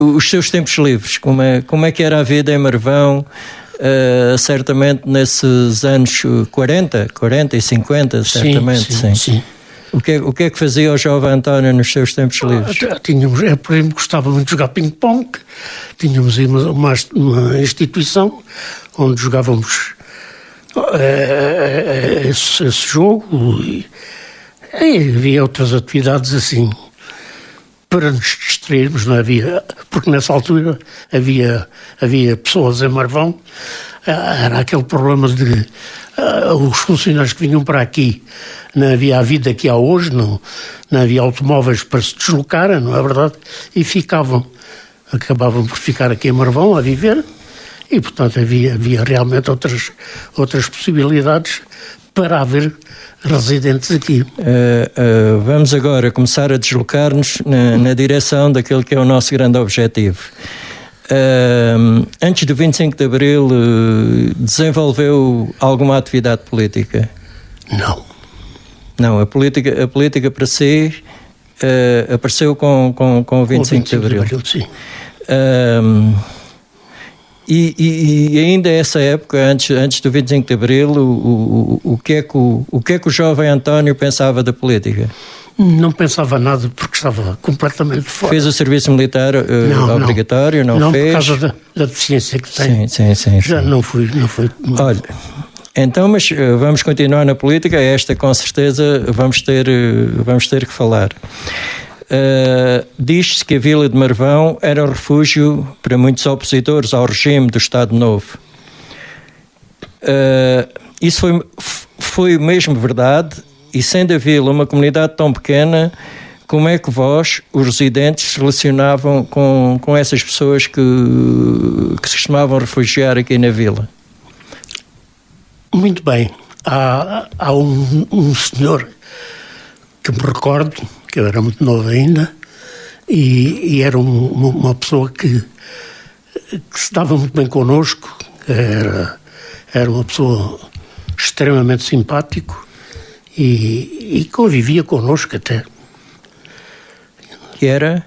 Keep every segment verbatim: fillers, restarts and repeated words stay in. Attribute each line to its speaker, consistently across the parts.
Speaker 1: Os seus tempos livres, como é, como é que era a vida em Marvão, uh, certamente nesses anos quarenta, quarenta e cinquenta, certamente,
Speaker 2: sim. sim,
Speaker 1: sim.
Speaker 2: sim.
Speaker 1: O que, o que é que fazia o jovem António nos seus tempos livres?
Speaker 2: Ah, tínhamos, eu, por exemplo, gostava muito de jogar ping-pong, tínhamos uma, uma, uma instituição onde jogávamos uh, esse, esse jogo e, e havia outras atividades assim para nos distrairmos, não havia, porque nessa altura havia, havia pessoas em Marvão, era aquele problema de uh, os funcionários que vinham para aqui, não havia a vida que há hoje, não, não havia automóveis para se deslocarem, não é verdade? E ficavam, acabavam por ficar aqui em Marvão a viver e, portanto, havia, havia realmente outras, outras possibilidades para haver residentes aqui.
Speaker 1: Uh, uh, vamos agora começar a deslocar-nos na, na direção daquele que é o nosso grande objetivo. Uh, antes do vinte e cinco de Abril, uh, desenvolveu alguma atividade política?
Speaker 2: Não.
Speaker 1: Não, a política, a política para si uh, apareceu com, com, com o vinte e cinco de Abril.
Speaker 2: De Abril, sim.
Speaker 1: Uh, e, e, e ainda essa época, antes, antes do vinte e cinco de Abril, o, o, o, que é que o, o que é que o jovem António pensava da política?
Speaker 2: Não pensava nada porque estava completamente fora.
Speaker 1: Fez o serviço militar uh,
Speaker 2: não,
Speaker 1: obrigatório? Não,
Speaker 2: não
Speaker 1: fez?
Speaker 2: Não, por causa da, da deficiência que tenho.
Speaker 1: Sim, sim, sim.
Speaker 2: Já
Speaker 1: sim.
Speaker 2: não fui, não fui.
Speaker 1: Olha, então, mas uh, vamos continuar na política. Esta, com certeza, vamos ter, uh, vamos ter que falar. Uh, diz-se que a Vila de Marvão era o refúgio para muitos opositores ao regime do Estado Novo. Uh, isso foi, foi mesmo verdade? E sendo a Vila uma comunidade tão pequena, como é que vós, os residentes, se relacionavam com, com essas pessoas que, que se costumavam refugiar aqui na Vila?
Speaker 2: Muito bem. Há, há um, um senhor que me recordo, que eu era muito novo ainda, e, e era um, uma pessoa que, que se dava muito bem connosco, era, era uma pessoa extremamente simpático e, e convivia connosco até.
Speaker 1: Que era?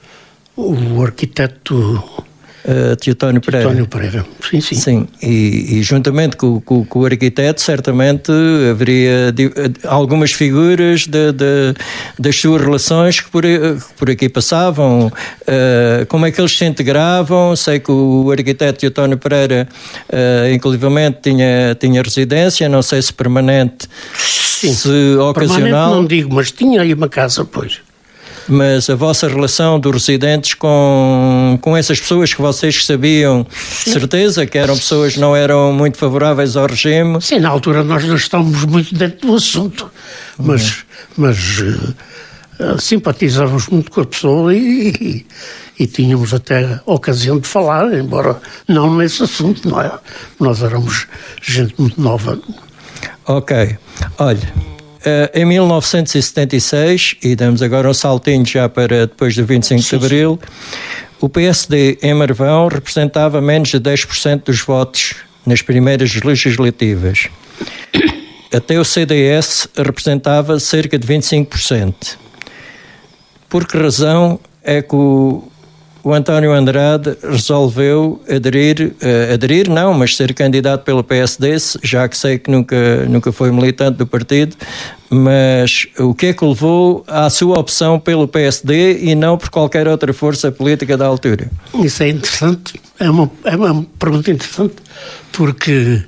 Speaker 2: O arquiteto...
Speaker 1: Uh, Teotónio Pereira.
Speaker 2: Teotónio Pereira, sim, sim.
Speaker 1: Sim, e, e juntamente com, com, com o arquiteto, certamente haveria de, algumas figuras de, de, das suas relações que por, que por aqui passavam. Uh, como é que eles se integravam? Sei que o arquiteto Teotónio Pereira, uh, inclusivamente, tinha, tinha residência, não sei se permanente,
Speaker 2: sim.
Speaker 1: se ocasional.
Speaker 2: Permanente não digo, mas tinha aí uma casa, pois.
Speaker 1: Mas a vossa relação dos residentes com, com essas pessoas que vocês sabiam, de certeza que eram pessoas que não eram muito favoráveis ao regime?
Speaker 2: Sim, na altura nós não estávamos muito dentro do assunto, mas, uhum. mas uh, simpatizávamos muito com a pessoa e, e, e tínhamos até a ocasião de falar, embora não nesse assunto, não é? Nós éramos gente muito nova.
Speaker 1: Ok, olha... Uh, em mil novecentos e setenta e seis, e damos agora um saltinho já para depois do vinte e cinco de Abril, o P S D em Marvão representava menos de dez por cento dos votos nas primeiras legislativas. Até o C D S representava cerca de vinte e cinco por cento. Por que razão é que o, o António Andrade resolveu aderir, uh, aderir não, mas ser candidato pelo P S D, já que sei que nunca, nunca foi militante do partido, mas o que é que levou à sua opção pelo P S D e não por qualquer outra força política da altura?
Speaker 2: Isso é interessante, é uma, é uma pergunta interessante, porque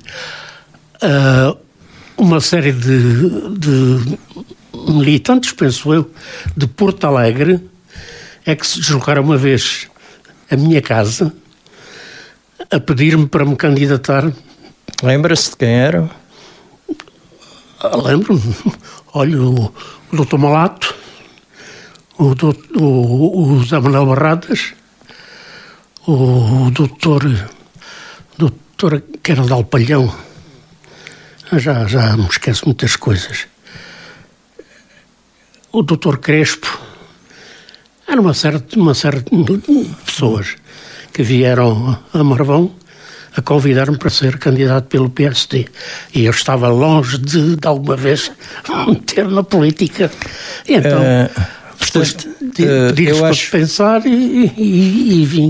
Speaker 2: uh, uma série de, de militantes, penso eu, de Porto Alegre, é que se deslocaram uma vez à minha casa a pedir-me para me candidatar.
Speaker 1: Lembra-se de quem era?
Speaker 2: Lembro-me. Olha, o, o doutor Malato, o, doutor, o, o José Manuel Barradas, o, o doutor, doutor que era de Alpalhão. Já, já me esqueço muitas coisas. O doutor Crespo. Era uma série, uma série de pessoas que vieram a Marvão a convidar-me para ser candidato pelo P S D. E eu estava longe de, de alguma vez, meter na política. E então, uh, depois, Pedimos
Speaker 1: eu
Speaker 2: para
Speaker 1: acho...
Speaker 2: pensar e, e, e vim.